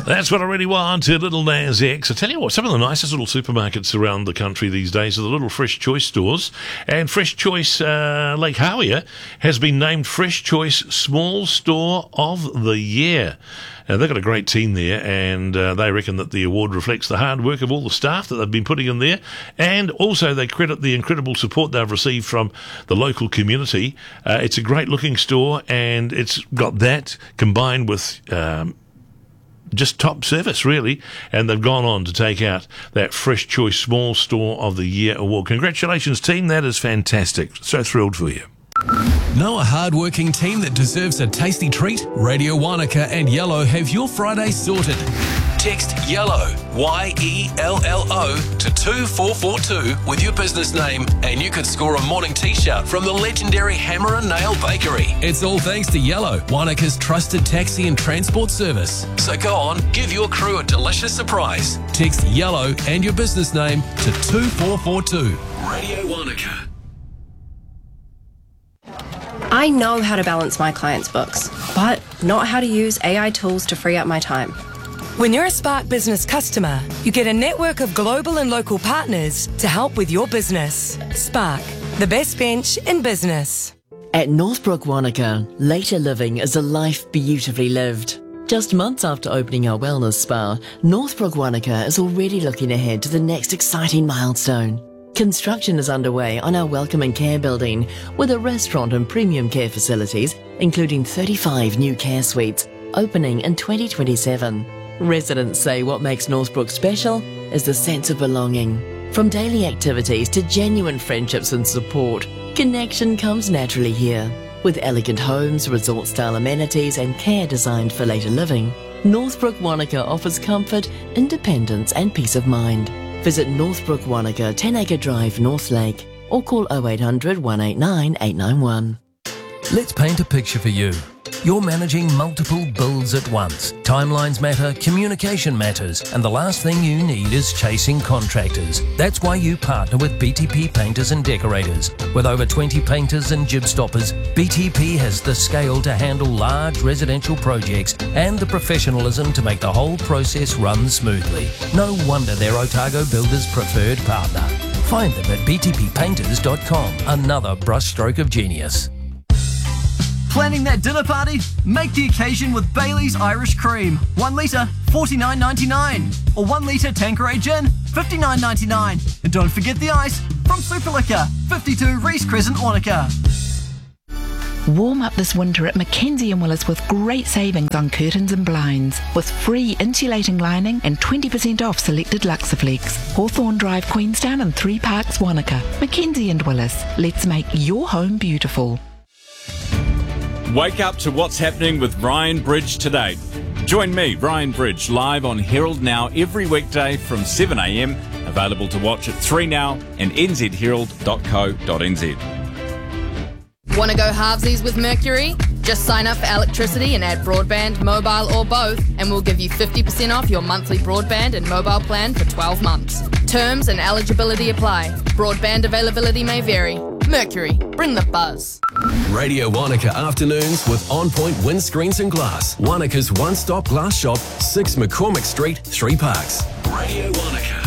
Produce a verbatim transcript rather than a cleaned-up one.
That's what I really want, uh, Little Nas X. I tell you what, some of the nicest little supermarkets around the country these days are the little Fresh Choice stores. And Fresh Choice uh, Lake Hawea has been named Fresh Choice Small Store of the Year. Now, they've got a great team there, and uh, they reckon that the award reflects the hard work of all the staff that they've been putting in there, and also they credit the incredible support they've received from the local community. Uh, it's a great-looking store, and it's got that combined with um, just top service, really, and they've gone on to take out that Fresh Choice Small Store of the Year award. Congratulations, team. That is fantastic. So thrilled for you. Know a hard-working team that deserves a tasty treat? Radio Wanaka and Yellow have your Friday sorted. Text YELLOW, Y E L L O, to two four four two with your business name, and you could score a morning t-shirt from the legendary Hammer and Nail Bakery. It's all thanks to Yellow, Wanaka's trusted taxi and transport service. So go on, give your crew a delicious surprise. Text YELLOW and your business name to two four four two. Radio Wanaka. I know how to balance my clients' books, but not how to use A I tools to free up my time. When you're a Spark Business customer, you get a network of global and local partners to help with your business. Spark, the best bench in business. At Northbrook Wanaka, later living is a life beautifully lived. Just months after opening our wellness spa, Northbrook Wanaka is already looking ahead to the next exciting milestone. Construction is underway on our Welcome and Care building, with a restaurant and premium care facilities, including thirty-five new care suites, opening in twenty twenty-seven. Residents say what makes Northbrook special is the sense of belonging. From daily activities to genuine friendships and support, connection comes naturally here. With elegant homes, resort-style amenities and care designed for later living, Northbrook Wanaka offers comfort, independence and peace of mind. Visit Northbrook Wanaka, ten acre Drive, North Lake, or call oh eight hundred, one eight nine, eight nine one. Let's paint a picture for you. You're managing multiple bills at once. Timelines matter, communication matters, and the last thing you need is chasing contractors. That's why you partner with B T P Painters and Decorators. With over twenty painters and jib stoppers, B T P has the scale to handle large residential projects and the professionalism to make the whole process run smoothly. No wonder they're Otago Builders' preferred partner. Find them at b t p painters dot com, another brushstroke of genius. Planning that dinner party? Make the occasion with Bailey's Irish Cream. One litre, forty-nine ninety-nine. Or one litre Tanqueray Gin, fifty-nine ninety-nine. And don't forget the ice from Super Liquor, fifty-two Reese Crescent, Wanaka. Warm up this winter at Mackenzie and Willis with great savings on curtains and blinds, with free insulating lining and twenty percent off selected Luxaflex. Hawthorne Drive, Queenstown and Three Parks, Wanaka. Mackenzie and Willis. Let's make your home beautiful. Wake up to what's happening with Ryan Bridge today. Join me, Ryan Bridge, live on Herald Now every weekday from seven a m. Available to watch at three now and n z herald dot co dot n z. Want to go halvesies with Mercury? Just sign up for electricity and add broadband, mobile or both, and we'll give you fifty percent off your monthly broadband and mobile plan for twelve months. Terms and eligibility apply. Broadband availability may vary. Mercury, bring the buzz. Radio Wanaka afternoons with On Point Windscreens and Glass. Wanaka's one-stop glass shop, six McCormick Street, Three Parks. Radio Wanaka.